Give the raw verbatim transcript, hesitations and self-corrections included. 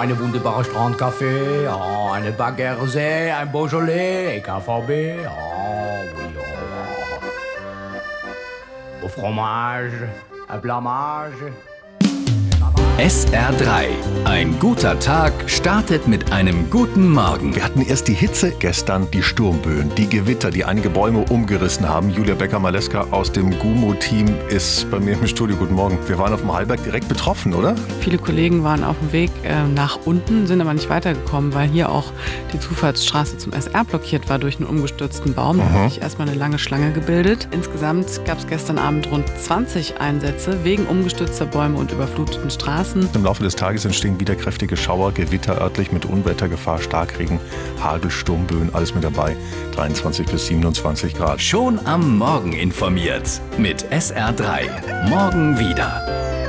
eine wunderbare Strandcafé, oh, eine Baguette, ein Beaujolais, K V B, oh, oui, oh. Au fromage, un blamage. S R drei. Ein guter Tag startet mit einem guten Morgen. Wir hatten erst die Hitze, gestern die Sturmböen, die Gewitter, die einige Bäume umgerissen haben. Julia Becker-Maleska aus dem GUMO-Team ist bei mir im Studio. Guten Morgen. Wir waren auf dem Hallberg direkt betroffen, oder? Viele Kollegen waren auf dem Weg äh, nach unten, sind aber nicht weitergekommen, weil hier auch die Zufahrtsstraße zum S R blockiert war durch einen umgestürzten Baum. Da Mhm. hat sich erstmal eine lange Schlange gebildet. Insgesamt gab es gestern Abend rund zwanzig Einsätze wegen umgestürzter Bäume und überfluteten Straßen. Im Laufe des Tages entstehen wieder kräftige Schauer, Gewitter örtlich mit Unwettergefahr, Starkregen, Hagel, Sturmböen, alles mit dabei. dreiundzwanzig bis siebenundzwanzig Grad. Schon am Morgen informiert mit S R drei. Morgen wieder.